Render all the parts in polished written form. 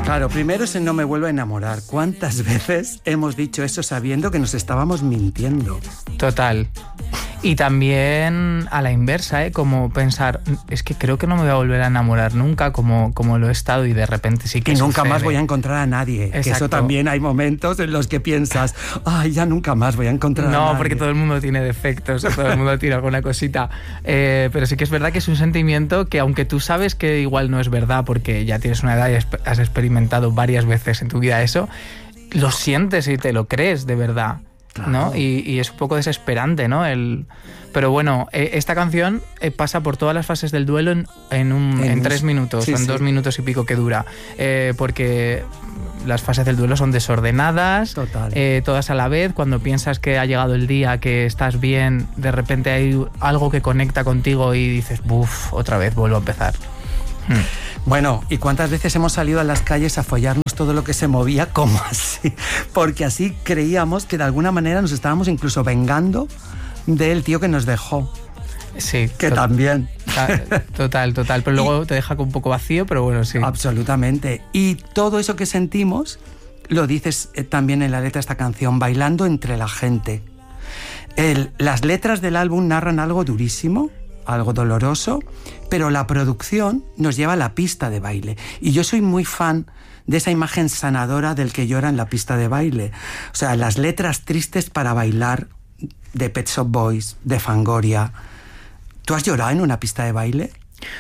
Claro, primero ese no me vuelvo a enamorar. ¿Cuántas veces hemos dicho eso sabiendo que nos estábamos mintiendo? Total. Y también a la inversa, ¿eh? Como pensar, es que creo que no me voy a volver a enamorar nunca como lo he estado y de repente sí que y nunca sucede. más voy a encontrar a nadie. Exacto. Que eso también hay momentos en los que piensas, ay, ya nunca más voy a encontrar a nadie. No, porque todo el mundo tiene defectos, todo el mundo tiene alguna cosita. Pero sí que es verdad que es un sentimiento que aunque tú sabes que igual no es verdad porque ya tienes una edad y has experimentado varias veces en tu vida eso, lo sientes y te lo crees de verdad. Claro. ¿No? Y es un poco desesperante, ¿no? Pero bueno, esta canción pasa por todas las fases del duelo en 3 minutos, sí, o en 2 minutos y pico que dura, porque las fases del duelo son desordenadas, todas a la vez. Cuando piensas que ha llegado el día, que estás bien, de repente hay algo que conecta contigo y dices, buf, otra vez vuelvo a empezar. Bueno, ¿y cuántas veces hemos salido a las calles a follarnos todo lo que se movía como así? Porque así creíamos que de alguna manera nos estábamos incluso vengando del tío que nos dejó. Sí. Que también. Total. Pero luego te deja un poco vacío, pero bueno, sí. Absolutamente. Y todo eso que sentimos lo dices también en la letra de esta canción, bailando entre la gente. Las letras del álbum narran algo durísimo, algo doloroso, pero la producción nos lleva a la pista de baile. Y yo soy muy fan de esa imagen sanadora del que llora en la pista de baile. O sea, las letras tristes para bailar de Pet Shop Boys, de Fangoria. ¿Tú has llorado en una pista de baile?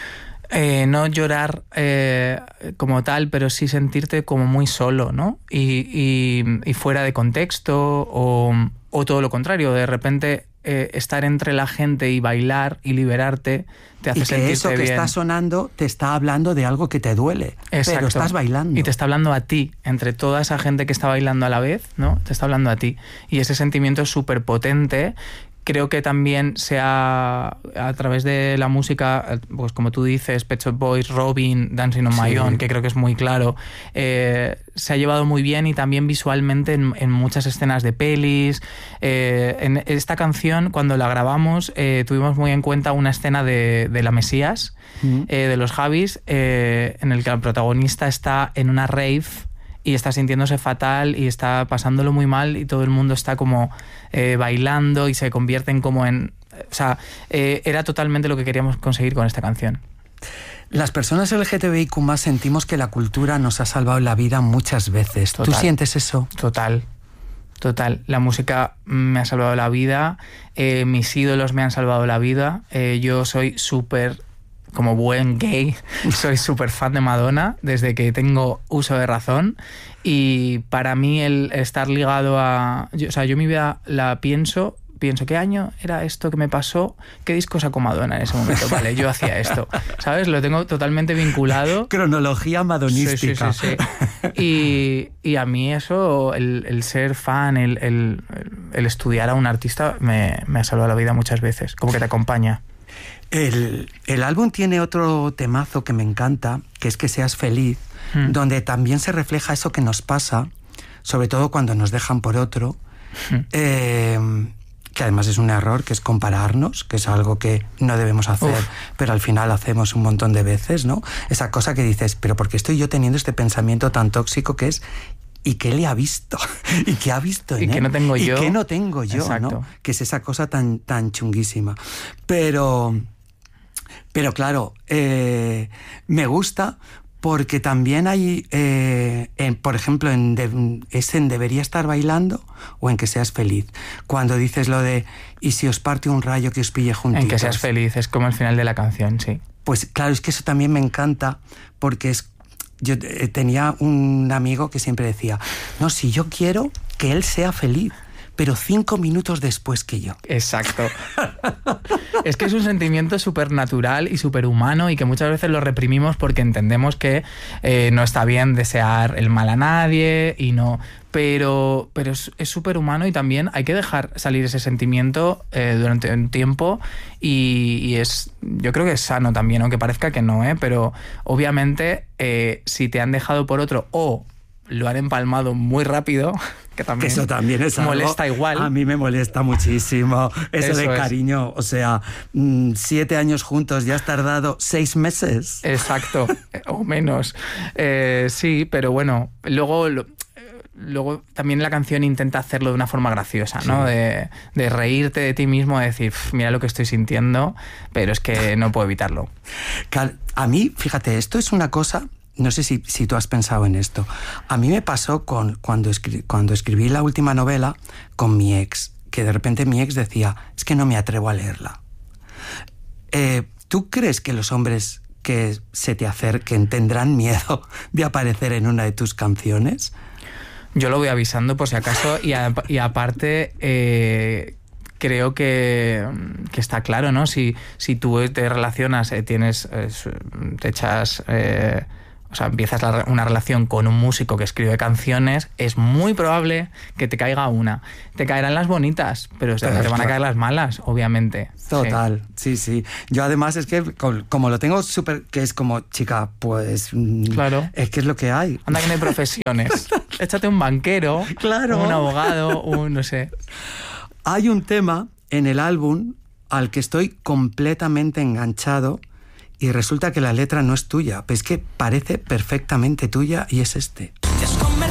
No llorar como tal, pero sí sentirte como muy solo, ¿no? Y fuera de contexto o todo lo contrario, de repente estar entre la gente y bailar y liberarte te hace sentirte bien. Y que eso que está sonando te está hablando de algo que te duele. Exacto. Pero estás bailando. Y te está hablando a ti, entre toda esa gente que está bailando a la vez, ¿no? Te está hablando a ti. Y ese sentimiento es súper potente. Creo que también a través de la música, pues como tú dices, Pet Shop Boys, Robin, Dancing on My Own, que creo que es muy claro, se ha llevado muy bien y también visualmente en muchas escenas de pelis. En esta canción, cuando la grabamos, tuvimos muy en cuenta una escena de La Mesías, de los Javis, en el que el protagonista está en una rave y está sintiéndose fatal y está pasándolo muy mal y todo el mundo está como bailando y se convierten como en... O sea, era totalmente lo que queríamos conseguir con esta canción. Las personas LGTBIQ+ sentimos que la cultura nos ha salvado la vida muchas veces. Total. ¿Tú sientes eso? Total. La música me ha salvado la vida, mis ídolos me han salvado la vida. Yo soy súper... Como buen gay, soy súper fan de Madonna desde que tengo uso de razón y para mí el estar ligado a... Yo mi vida la pienso ¿qué año era esto que me pasó? ¿Qué disco sacó Madonna en ese momento? Vale, yo hacía esto, ¿sabes? Lo tengo totalmente vinculado. Cronología madonística. Sí. Y a mí eso, el ser fan, el estudiar a un artista me ha salvado la vida muchas veces, como que te acompaña. El álbum tiene otro temazo que me encanta, que es Que seas feliz, donde también se refleja eso que nos pasa, sobre todo cuando nos dejan por otro, que además es un error, que es compararnos, que es algo que no debemos hacer, pero al final hacemos un montón de veces, ¿no? Esa cosa que dices, pero ¿por qué estoy yo teniendo este pensamiento tan tóxico que es... ¿Y qué le ha visto? ¿Y qué ha visto en él? ¿Y qué no tengo yo? ¿Y qué no tengo yo? Exacto. ¿No? Que es esa cosa tan chunguísima. Pero claro, me gusta porque también hay, por ejemplo, en Debería estar bailando o en Que seas feliz. Cuando dices lo de y si os parte un rayo que os pille juntitos. En Que seas feliz, es como el final de la canción, sí. Pues claro, es que eso también me encanta porque yo tenía un amigo que siempre decía, no, si yo quiero que él sea feliz, pero 5 minutos después que yo. Exacto. Es que es un sentimiento súper natural y súper humano y que muchas veces lo reprimimos porque entendemos que no está bien desear el mal a nadie y no... Pero es súper humano y también hay que dejar salir ese sentimiento durante un tiempo y yo creo que es sano también, aunque parezca que no, pero obviamente si te han dejado por otro o lo han empalmado muy rápido, que también, eso también es algo, molesta igual. A mí me molesta muchísimo eso de es. cariño. O sea, 7 años juntos, ya has tardado 6 meses. Exacto, o menos. Sí, pero bueno, luego también la canción intenta hacerlo de una forma graciosa, ¿no? Sí. De reírte de ti mismo, de decir, mira lo que estoy sintiendo, pero es que no puedo evitarlo. A mí, fíjate, esto es una cosa, no sé si tú has pensado en esto. A mí me pasó cuando escribí la última novela con mi ex, que de repente mi ex decía, es que no me atrevo a leerla. ¿Tú crees que los hombres que se te acerquen tendrán miedo de aparecer en una de tus canciones? Yo lo voy avisando por si acaso y aparte creo que está claro, ¿no? Si tú te relacionas, te echas... o sea, empiezas una relación con un músico que escribe canciones, es muy probable que te caiga una. Te caerán las bonitas, pero te van a caer las malas, obviamente. Total, sí. Yo además es que como lo tengo súper... que es como, chica, pues... Claro. Es que es lo que hay. Anda que no hay profesiones. Échate un banquero, claro, un abogado, no sé. Hay un tema en el álbum al que estoy completamente enganchado y resulta que la letra no es tuya, pero es que parece perfectamente tuya y es este.